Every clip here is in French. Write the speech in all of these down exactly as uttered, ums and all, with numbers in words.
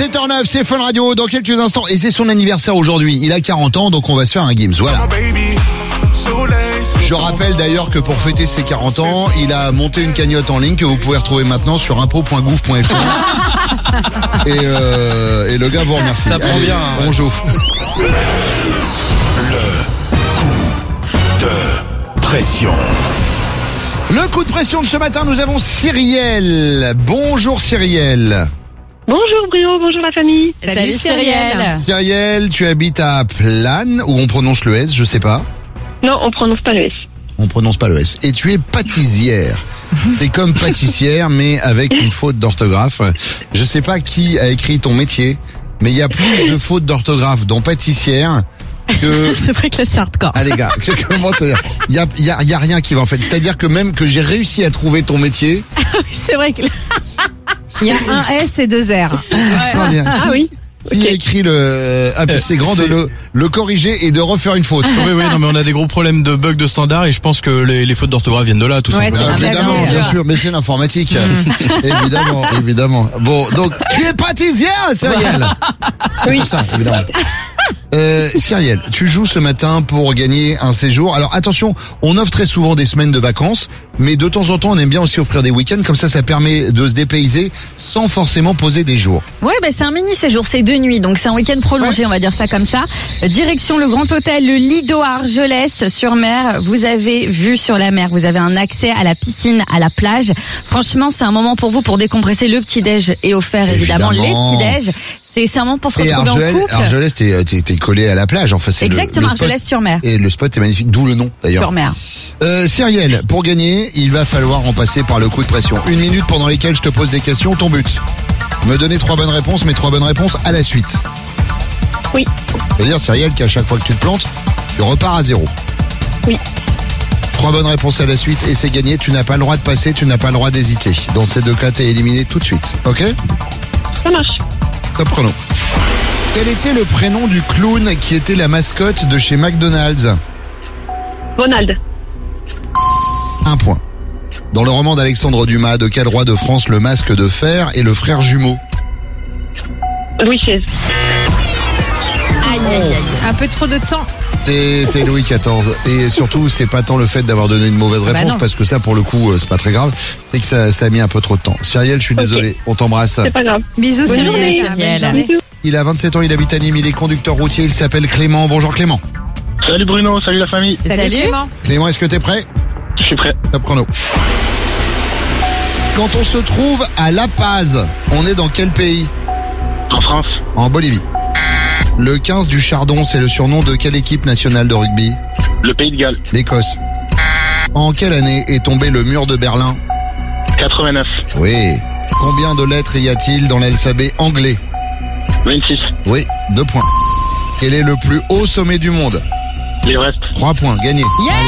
sept heures neuf, c'est Fun Radio dans quelques instants et c'est son anniversaire aujourd'hui. Il a quarante ans, donc on va se faire un Gims, voilà. Je rappelle d'ailleurs que pour fêter ses quarante ans, il a monté une cagnotte en ligne que vous pouvez retrouver maintenant sur impôt point gouv point f r. Et, euh, et le gars vous remercie. Ça prend Allez, bien. Hein, bonjour. Le coup de pression. Le coup de pression de ce matin, nous avons Cyrielle. Bonjour Cyrielle. Bonjour Bruno, bonjour la famille. Salut, Salut Cyrielle. Cyrielle, tu habites à Plane, où on prononce le S, je sais pas. Non, on prononce pas le S. On prononce pas le S. Et tu es pâtissière. C'est comme pâtissière, mais avec une faute d'orthographe. Je sais pas qui a écrit ton métier, mais il y a plus de fautes d'orthographe dans pâtissière que... C'est vrai que là c'est hardcore. Ah les gars, comment te dire, il y a, il y a, il y a rien qui va en fait. C'est-à-dire que même que j'ai réussi à trouver ton métier. C'est vrai que là... Il y a un S et deux R. Ouais. Ah oui. Qui a écrit le, ah, c'est grand de le, le corriger et de refaire une faute. Oui, oui, non, mais on a des gros problèmes de bugs de standard et je pense que les, les fautes d'orthographe viennent de là, tout Ouais, simplement. c'est Ah, évidemment, bien bien sûr. sûr, mais c'est l'informatique. évidemment, évidemment. Bon, donc, tu es pâtissière, Cyrielle. C'est pour ça, évidemment. Euh, Cyrielle, tu joues ce matin pour gagner un séjour. Alors attention, on offre très souvent des semaines de vacances, mais de temps en temps on aime bien aussi offrir des week-ends, comme ça ça permet de se dépayser sans forcément poser des jours. Ouais, bah c'est un mini séjour, c'est deux nuits, donc c'est un week-end prolongé, on va dire ça comme ça. Direction le Grand Hôtel, le Lido à Argelès-sur-Mer. Vous avez vue sur la mer, vous avez un accès à la piscine, à la plage. Franchement, c'est un moment pour vous pour décompresser. Le petit-déj est offert, évidemment, Évidemment. les petits-déj. C'est c'est un moment pour se Et retrouver Argelès, en couple. Argelès, t'es, t'es, t'es collé à la plage, en fait. C'est le- Exactement, le spot. Argelès-sur-Mer. Et le spot est magnifique, d'où le nom d'ailleurs. Sur mer. Euh, Cyrielle, pour gagner, il va falloir en passer par le coup de pression. Une minute pendant lesquelles je te pose des questions. Ton but, me donner trois bonnes réponses, mais trois bonnes réponses à la suite. Oui. C'est-à-dire, Cyrielle, qu'à chaque fois que tu te plantes, tu repars à zéro. Oui. Trois bonnes réponses à la suite et c'est gagné. Tu n'as pas le droit de passer, tu n'as pas le droit d'hésiter. Dans ces deux cas, t'es éliminé tout de suite. Ok? Ça marche. Top chrono. Quel était le prénom du clown qui était la mascotte de chez McDonald's? Ronald. Un point. Dans le roman d'Alexandre Dumas, de quel roi de France le masque de fer est le frère jumeau? Louis seize. Aïe, aïe, aïe. Un peu trop de temps. C'était Louis quatorze. Et surtout, c'est pas tant le fait d'avoir donné une mauvaise Bah réponse, non. parce que ça, pour le coup, euh, c'est pas très grave. C'est que ça, ça a mis un peu trop de temps. Cyrielle, je suis Ok. désolé. On t'embrasse. C'est pas grave. Bisous Bonne Cyrielle. journée, Bonne Cyrielle. journée. Bisous. Il a vingt-sept ans, il habite à Nîmes, il est conducteur routier, il s'appelle Clément. Bonjour Clément. Salut Bruno, salut la famille. Salut Clément. Clément, est-ce que t'es prêt? Je suis prêt. Top chrono. Quand on se trouve à La Paz, on est dans quel pays? En France, En Bolivie. Le quinze du Chardon, c'est le surnom de quelle équipe nationale de rugby? le Pays de Galles, L'Écosse. En quelle année est tombé le mur de Berlin? quatre-vingt-neuf, Oui. Combien de lettres y a-t-il dans l'alphabet anglais? vingt-six, Oui, deux points. Quel est le plus haut sommet du monde? l'Everest. Trois points, gagné.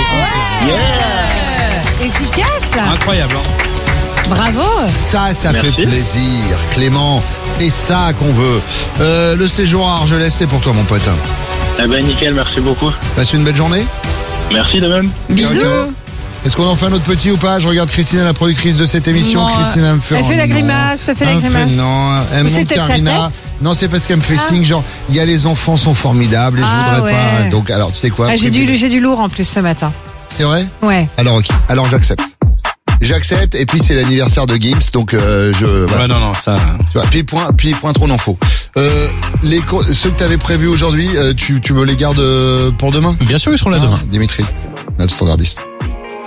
Efficace. Incroyable, hein. Bravo. Ça, ça Merci. fait plaisir, Clément. C'est ça qu'on veut. Euh, le séjour à Argelès, c'est pour toi, mon pote. Eh ben nickel, merci beaucoup. Passe une belle journée. Merci de même. Bisous. Ok. Est-ce qu'on en fait un autre petit ou pas? Je regarde Christina, la productrice de cette émission. Non. Christina me fait... Elle fait la oh non. grimace, elle fait la Elle me grimace. Non, elle Ou c'est monte peut-être sa Carina. tête Non, c'est parce qu'elle me fait signe, genre, il y a les enfants sont formidables et je Ah, voudrais ouais. pas. Donc, alors, tu sais quoi? Ah, j'ai privé- du, j'ai du lourd en plus ce matin. C'est vrai? Ouais. Alors, ok. Alors, j'accepte. J'accepte, et puis c'est l'anniversaire de Gims, donc euh, je... voilà. Ouais, non, non, ça. Tu vois, puis point, puis point trop n'en faut. Euh, les, co- ceux que t'avais prévus aujourd'hui, euh, tu, tu me les gardes euh, pour demain? Bien sûr, ils seront là demain. Ah, Dimitri, notre standardiste.